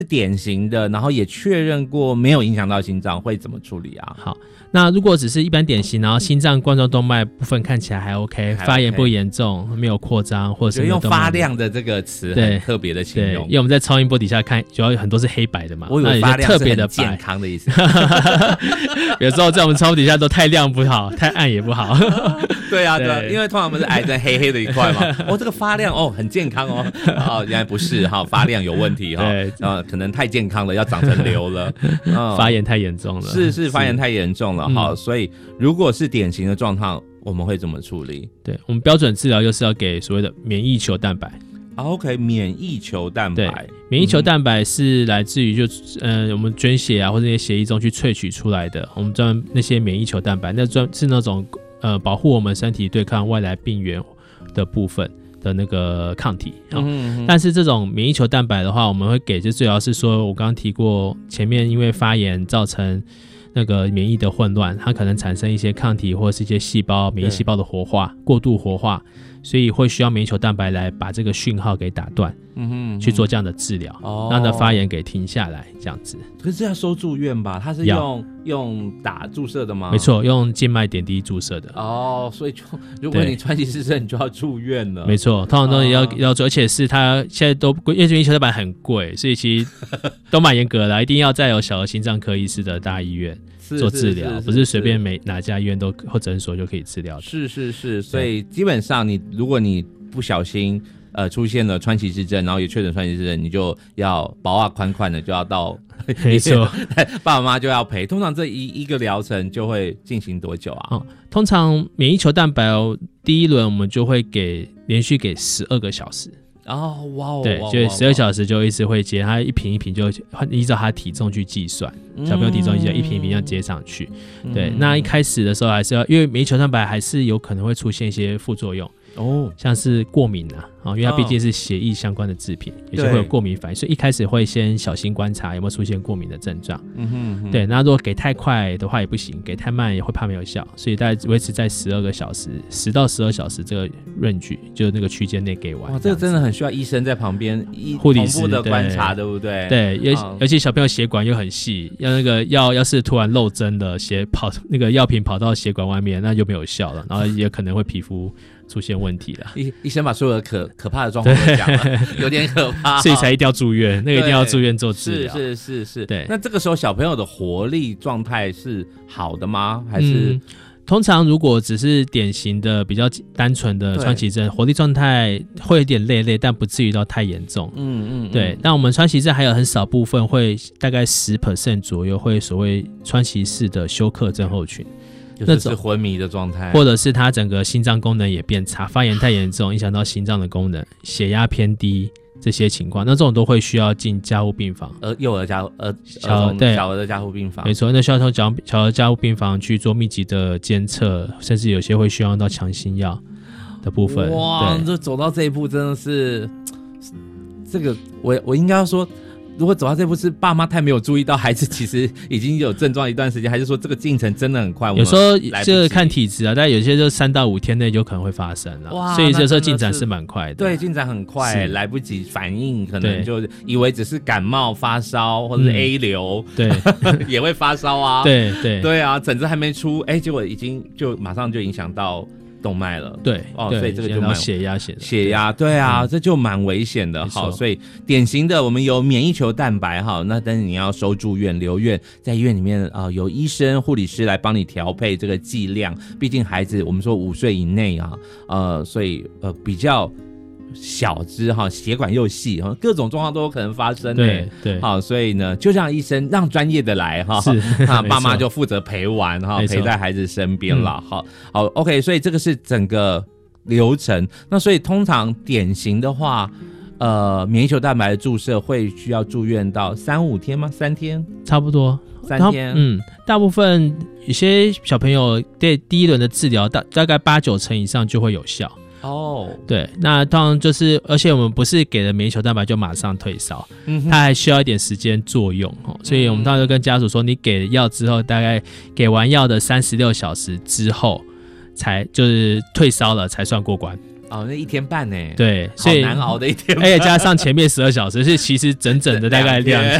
典型的，然后也确认过没有影响到心脏，会怎么处理啊？ 好，那如果只是一般典型，然后心脏冠状动脉部分看起来还 OK， 发炎不严重，没有扩张，或者是用发亮的这个词很特别的形容， 因为我们在超音波底下看，主要很多是黑白的嘛， 我以为发亮是很健康的意思。 有时候在我们超音波底下都太亮不好，太暗也不好。 对啊，因为通常我们是癌症黑黑的一块嘛。这个发亮很健康哦。原来不是发亮有问题可能太健康了，要长成瘤了。 发炎太严重了， 是发炎太严重了。所以如果是典型的状况，我们会怎么处理？ 对，我们标准治疗就是要给所谓的免疫球蛋白。 OK， 免疫球蛋白， 免疫球蛋白是来自于我们捐血或者那些血液中去萃取出来的。我们专门那些免疫球蛋白，是那种保护我们身体对抗外来病原的部分的那个抗体。但是这种免疫球蛋白的话，我们会给就主要是说我刚刚提过，前面因为发炎造成那个免疫的混乱，它可能产生一些抗体或是一些细胞免疫细胞的活化，过度活化，所以会需要免疫球蛋白来把这个讯号给打断，去做这样的治疗，让它发炎给停下来，这样子。 可是要收住院吧？它是用打注射的吗？ 没错，用静脉点滴注射的。 所以如果你川崎氏症，你就要住院了。 没错，通常都要做，而且是它现在都因为免疫球蛋白很贵，所以其实都蛮严格的，一定要再有小儿心脏科医师的大医院做治疗，不是随便哪家医院都或诊所就可以治疗的。 是，所以基本上如果你不小心出现了川崎氏症，然后也确诊川崎氏症，你就要保啊宽宽的就要到， 没错， 爸爸妈妈就要陪。通常这一个疗程就会进行多久啊？ 通常免疫球蛋白第一轮我们就会连续给12个小时。对，就12小时就一直会接，它一瓶一瓶就依照它体重去计算，小朋友体重一瓶一瓶要接上去。对，那一开始的时候还是要，因为免疫球蛋白还是有可能会出现一些副作用。像是过敏因为它毕竟是血液相关的制品，有些会有过敏反应，所以一开始会先小心观察有没有出现过敏的症状。对，那如果给太快的话也不行，给太慢也会怕没有效，所以大概维持在12个小时，10到12小时这个range，就是那个区间内给完。 这个真的很需要医生在旁边护理师同步的观察，对不对？ 对，尤其小朋友血管又很细，要是突然漏针了，那个药品跑到血管外面，那就没有效了，然后也可能会皮肤出现问题了。 医生把所有的可怕的状况都讲了，有点可怕， 所以才一定要住院，那个一定要住院做治疗。 是。 对， 那这个时候小朋友的活力状态是好的吗？还是？ 通常如果只是典型的比较单纯的川崎症，活力状态会有点累，但不至于到太严重。对。但我们川崎症还有很少部分会大概10% 左右会所谓川崎氏的休克症候群。 就是昏迷的状态， 或者是他整个心脏功能也变差，发炎太严重，影响到心脏的功能，血压偏低这些情况，那这种都会需要进加护病房， 幼儿小儿的加护病房， 没错，那需要从小儿加护病房去做密集的监测，甚至有些会需要到强心药的部分。 哇，这走到这一步真的是，这个我应该要说。如果走到这步是爸妈太没有注意到孩子其实已经有症状一段时间，还是说这个进程真的很快？ 有时候这个看体质但有些就3到5天内就可能会发生了，所以有时候进展是蛮快的。 对，进展很快，来不及反应，可能就以为只是感冒发烧或者是 A 流， 对， 也会发烧啊， 对啊，疹子还没出，结果已经就马上就影响到动脉了， 对所以这个就蛮血压，对啊，这就蛮危险的。好，所以典型的我们有免疫球蛋白那但是你要收住院留院，在医院里面有医生护理师来帮你调配这个剂量，毕竟孩子我们说5岁以内所以比较小只血管又细各种状况都有可能发生。 对， 好，所以呢就让医生让专业的来爸妈就负责陪玩陪在孩子身边了。好 OK， 所以这个是整个流程。那所以通常典型的话免疫球蛋白的注射会需要住院到3-5天吗？3天差不多 3天。 大部分有些小朋友对第一轮的治疗大概8-9成以上就会有效。对，那当然就是，而且我们不是给了免疫球蛋白就马上退烧，它还需要一点时间作用所以我们当时就跟家属说，你给了药之后，大概给完药的36小时之后，才就是退烧了才算过关。 哦，那1天半呢？ 对，所以好难熬的1天半， 而且加上前面12小时，是其实整整的大概2天